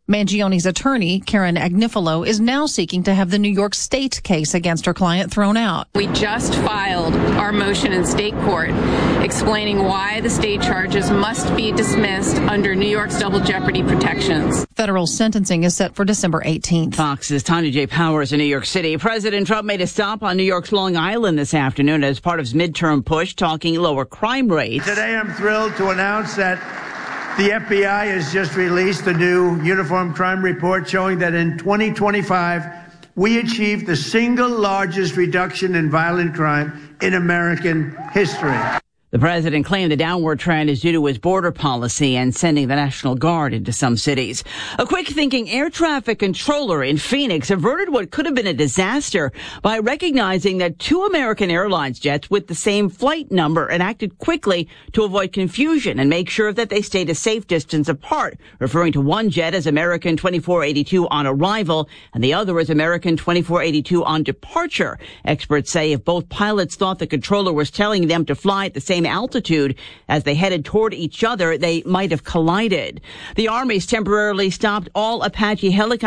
Mangione's attorney, Karen Agnifilo, is now seeking to have the New York State case against her client thrown out. We just filed our motion in state court explaining why the state charges must be dismissed under New York's double jeopardy protections. Federal sentencing is set for December 18th. Fox's Tanya J. Powers in New York City. President Trump made a stop on New York's Long Island this afternoon as part of his midterm push, talking lower crime rates. Today I'm thrilled to announce that the FBI has just released a new uniform crime report showing that in 2025, we achieved the single largest reduction in violent crime in American history. The president claimed the downward trend is due to his border policy and sending the National Guard into some cities. A quick-thinking air traffic controller in Phoenix averted what could have been a disaster by recognizing that two American Airlines jets with the same flight number and acted quickly to avoid confusion and make sure that they stayed a safe distance apart, referring to one jet as American 2482 on arrival and the other as American 2482 on departure. Experts say if both pilots thought the controller was telling them to fly at the same altitude as they headed toward each other, they might have collided. The Army's temporarily stopped all Apache helicopters